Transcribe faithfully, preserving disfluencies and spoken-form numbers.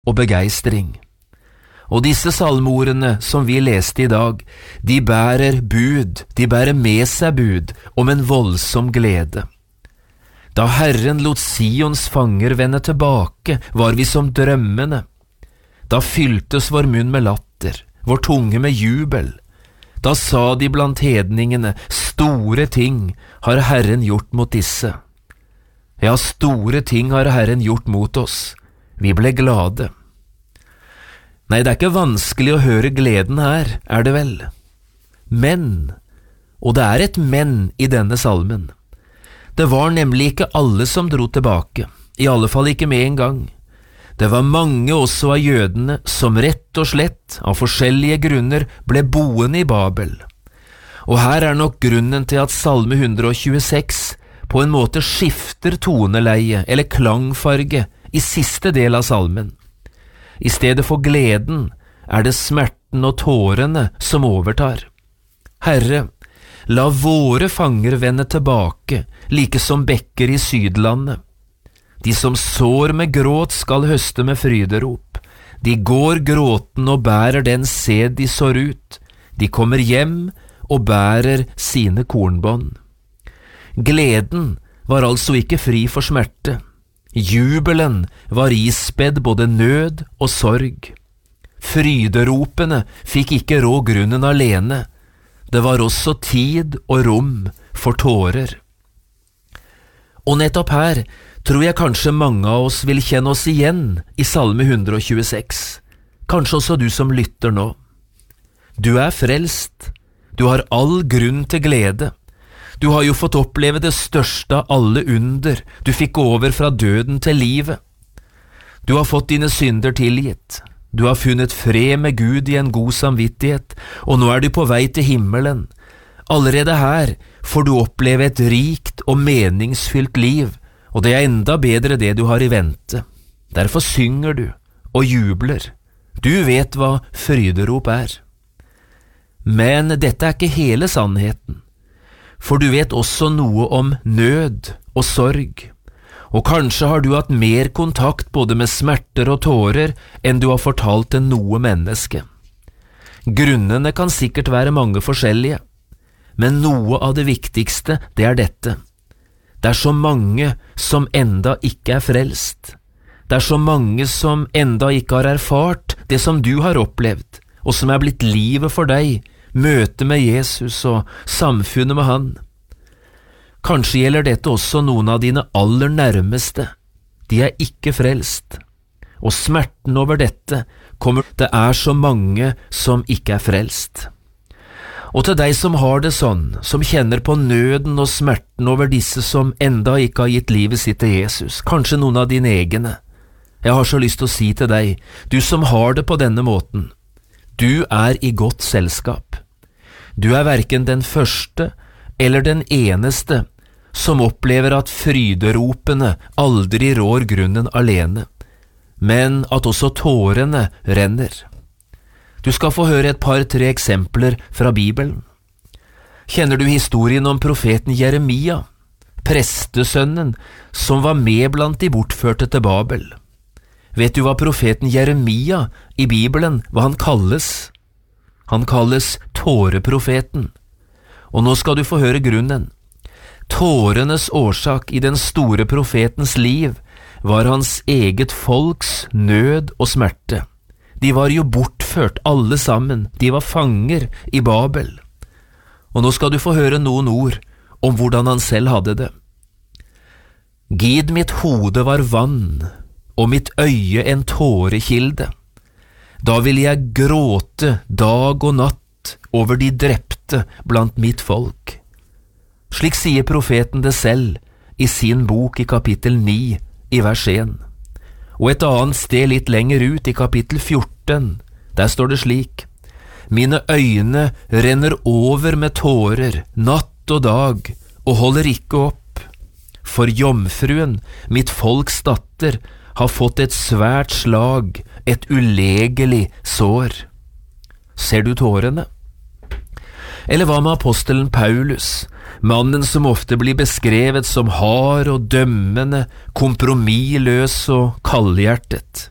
og begeistring. Og disse salmeordene som vi leste i dag, de bærer bud, de bærer med seg bud om en voldsom glede. Da Herren lot Sions fanger vende tilbake, var vi som drømmene. Da fyltes vår munn med latter, vår tunge med jubel. Da sa de blant hedningene, store ting har Herren gjort mot disse. Ja, store ting har Herren gjort mot oss. Vi ble glade. Nei, det er ikke vanskelig å høre gleden her, er det vel? Men, og det er et men i denne salmen, det var nemlig ikke alle som dro tilbake, i alle fall ikke med en gang. Det var mange også av jødene som rett og slett, av forskjellige grunner, ble boende i Babel. Og her er nok grunnen til at salme one twenty-six på en måte skifter toneleie eller klangfarge i siste del av salmen. I stedet for gleden er det smerten og tårene som overtar. Herre, la våre fanger vende tilbake, like som bekker i Sydlandet. De som sår med gråt skal høste med fryderop. De går gråten og bærer den sæd de sår ut. De kommer hjem og bærer sine kornbånd. Gleden var altså ikke fri for smerte. Jubelen var ispedd både nød og sorg. Fryderopene fikk ikke rå grunnen alene. Det var også tid og rom for tårer. Og nettopp her tror jeg kanskje mange av oss vil kjenne oss igjen i salme one twenty-six. Kanskje også du som lytter nå. Du er frelst. Du har all grunn til glede. Du har jo fått oppleve det største av alle under. Du fikk gå over fra døden til livet. Du har fått dine synder tilgitt. Du har funnet fred med Gud i en god samvittighet, og nå er du på vei til himmelen. Allerede her får du oppleve et rikt og meningsfylt liv, og det er enda bedre det du har i vente. Derfor synger du og jubler. Du vet hva fryderop er. Men dette er ikke hele sannheten. For du vet også noe om nød og sorg, og kanskje har du hatt mer kontakt både med smerter og tårer enn du har fortalt til noe menneske. Grunnene kan sikkert være mange forskjellige, men noe av det viktigste, det er dette. Det er så mange som enda ikke er frelst. Det er så mange som enda ikke har erfart det som du har opplevd, og som er blitt livet for deg, møte med Jesus og samfunnet med han. Kanskje gjelder dette også noen av dine aller nærmeste. De er ikke frelst. Og smerten over dette kommer. Det er så mange som ikke er frelst. Og til deg som har det sånn, som kjenner på nøden og smerten over disse som enda ikke har gitt livet sitt til Jesus, kanskje noen av dine egne. Jeg har så lyst til å si til deg, du som har det på denne måten, du er i godt selskap. Du er hverken den første eller den eneste som opplever at fryderopene aldri rår grunnen alene, men at også tårene renner. Du skal få høre et par-tre eksempler fra Bibelen. Kjenner du historien om profeten Jeremia, prestesønnen som var med blant de bortførte til Babel? Vet du hva profeten Jeremia i Bibelen, hva han kalles? Han kalles tåreprofeten. Og nå skal du få høre grunnen. Tårenes årsak i den store profetens liv var hans eget folks nød og smerte. De var jo bortført alle sammen, de var fanger i Babel. Og nå skal du få høre noen ord om hvordan han selv hadde det. Gid mitt hode var vann, og mitt øye en tårekilde. Da vil jeg gråte dag og natt over de drepte blant mitt folk. Slik sier profeten det selv i sin bok i kapittel ni i vers one. Og et annet sted litt lenger ut i kapittel fourteen, der står det slik: Mine øyne renner over med tårer natt og dag og holder ikke opp. For jomfruen, mitt folks datter, har fått et svært slag, et ulegelig sår. Ser du tårene? Eller hva med apostelen Paulus, mannen som ofte blir beskrevet som hard og dømmende, kompromissløs og kaldhjertet?